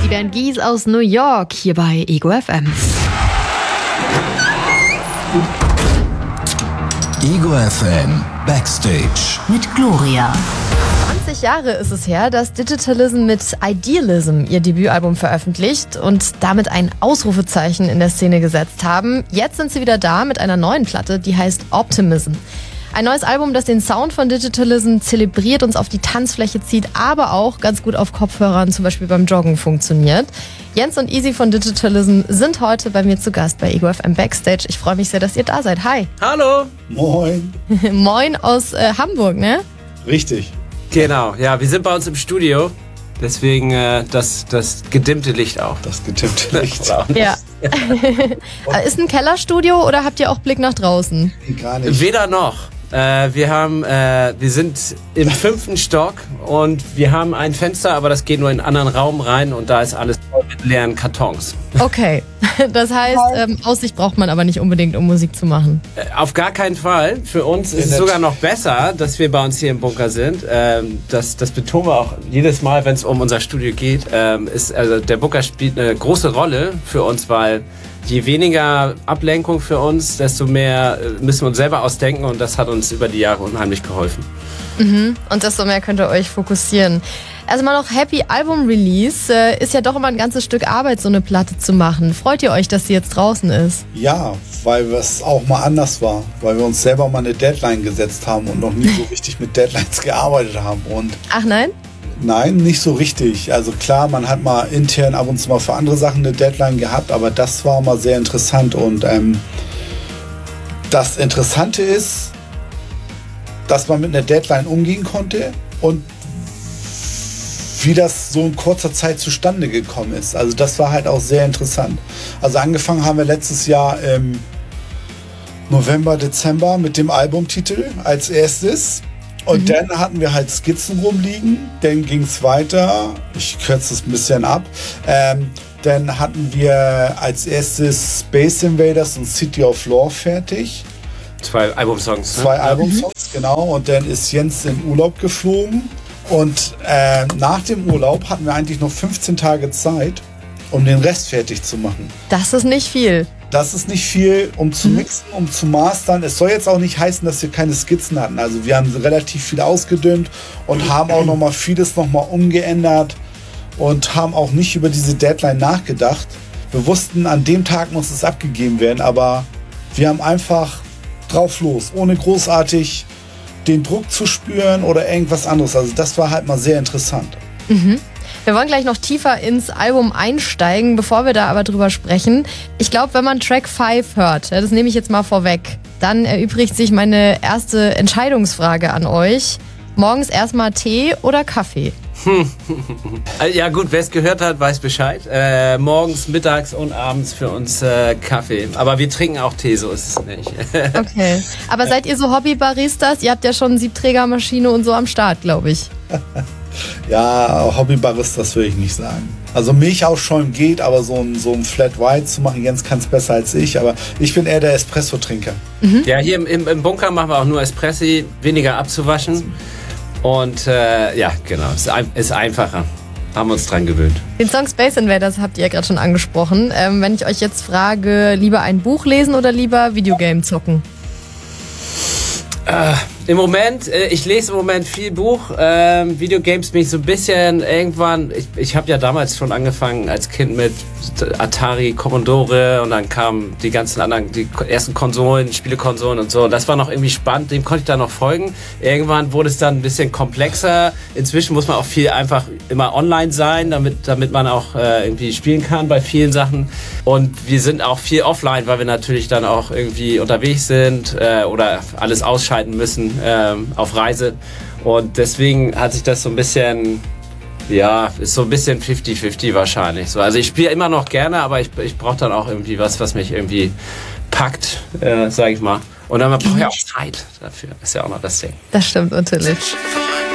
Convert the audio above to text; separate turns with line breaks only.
Die Band Geese aus New York hier bei Ego FM.
Ego FM Backstage
mit Gloria. 20 Jahre ist es her, dass Digitalism mit Idealism ihr Debütalbum veröffentlicht und damit ein Ausrufezeichen in der Szene gesetzt haben. Jetzt sind sie wieder da mit einer neuen Platte, die heißt Optimism. Ein neues Album, das den Sound von Digitalism zelebriert, uns auf die Tanzfläche zieht, aber auch ganz gut auf Kopfhörern, zum Beispiel beim Joggen, funktioniert. Jens und Easy von Digitalism sind heute bei mir zu Gast bei Ego FM Backstage. Ich freue mich sehr, dass ihr da seid. Hi.
Hallo.
Moin.
Moin aus Hamburg, ne?
Richtig.
Genau, ja, wir sind bei uns im Studio. Deswegen das gedimmte Licht auch.
Das gedimmte Licht.
Ja. Ist ein Kellerstudio oder habt ihr auch Blick nach draußen?
Gar nicht.
Weder noch. Wir sind im 5. Stock und wir haben ein Fenster, aber das geht nur in einen anderen Raum rein und da ist alles voll mit leeren Kartons.
Okay, das heißt, Aussicht braucht man aber nicht unbedingt, um Musik zu machen.
Auf gar keinen Fall. Für uns ist es sogar noch besser, dass wir bei uns hier im Bunker sind. Das betonen wir auch jedes Mal, wenn es um unser Studio geht. Der Bunker spielt eine große Rolle für uns, weil je weniger Ablenkung für uns, desto mehr müssen wir uns selber ausdenken und das hat uns über die Jahre unheimlich geholfen.
Und desto mehr könnt ihr euch fokussieren. Erstmal noch Happy Album Release. Ist ja doch immer ein ganzes Stück Arbeit, so eine Platte zu machen. Freut ihr euch, dass sie jetzt draußen ist?
Ja, weil es auch mal anders war. Weil wir uns selber mal eine Deadline gesetzt haben und noch nie so richtig mit Deadlines gearbeitet haben. Und
ach nein?
Nein, nicht so richtig. Also klar, man hat mal intern ab und zu mal für andere Sachen eine Deadline gehabt, aber das war mal sehr interessant. Und das Interessante ist, dass man mit einer Deadline umgehen konnte und wie das so in kurzer Zeit zustande gekommen ist. Also das war halt auch sehr interessant. Also angefangen haben wir letztes Jahr im November, Dezember mit dem Albumtitel als erstes. Und dann hatten wir halt Skizzen rumliegen, dann ging es weiter, ich kürze es ein bisschen ab, dann hatten wir als erstes Space Invaders und City of Lore fertig.
2 Albumsongs.
2 Albumsongs, genau, und dann ist Jens in Urlaub geflogen und nach dem Urlaub hatten wir eigentlich noch 15 Tage Zeit, um den Rest fertig zu machen.
Das ist nicht viel.
Das ist nicht viel, um zu mixen, um zu mastern. Es soll jetzt auch nicht heißen, dass wir keine Skizzen hatten. Also wir haben relativ viel ausgedünnt und haben auch noch mal vieles noch mal umgeändert und haben auch nicht über diese Deadline nachgedacht. Wir wussten, an dem Tag muss es abgegeben werden, aber wir haben einfach drauf los, ohne großartig den Druck zu spüren oder irgendwas anderes. Also das war halt mal sehr interessant.
Wir wollen gleich noch tiefer ins Album einsteigen, bevor wir da aber drüber sprechen. Ich glaube, wenn man Track 5 hört, das nehme ich jetzt mal vorweg, dann erübrigt sich meine erste Entscheidungsfrage an euch. Morgens erstmal Tee oder Kaffee?
Ja gut, wer es gehört hat, weiß Bescheid. Morgens, mittags und abends für uns Kaffee. Aber wir trinken auch Tee, so ist es nicht.
Okay. Aber seid ihr so Hobby-Baristas? Ihr habt ja schon Siebträgermaschine und so am Start, glaube ich.
Ja, Hobbybaristas würde ich nicht sagen. Also Milch aufschäumen geht, aber so ein Flat White zu machen, Jens kann es besser als ich, aber ich bin eher der Espresso-Trinker.
Ja, hier im Bunker machen wir auch nur Espressi, weniger abzuwaschen. Und ja, genau, ist einfacher. Haben wir uns dran gewöhnt.
Den Song Space Invaders habt ihr ja gerade schon angesprochen. Wenn ich euch jetzt frage, lieber ein Buch lesen oder lieber Videogame zocken?
Im Moment, ich lese im Moment viel Buch. Videogames bin ich so ein bisschen irgendwann. Ich habe ja damals schon angefangen als Kind mit Atari, Commodore und dann kamen die ganzen anderen, die ersten Konsolen, Spielekonsolen und so. Und das war noch irgendwie spannend, dem konnte ich da noch folgen. Irgendwann wurde es dann ein bisschen komplexer. Inzwischen muss man auch viel einfach immer online sein, damit man auch irgendwie spielen kann bei vielen Sachen. Und wir sind auch viel offline, weil wir natürlich dann auch irgendwie unterwegs sind oder alles ausschalten müssen auf Reise. Und deswegen hat sich das so ein bisschen, ja, ist so ein bisschen 50-50 wahrscheinlich. So, also ich spiele immer noch gerne, aber ich brauche dann auch irgendwie was mich irgendwie packt, sage ich mal. Und dann brauche ich auch Zeit dafür. Ist ja auch noch das Ding.
Das stimmt natürlich.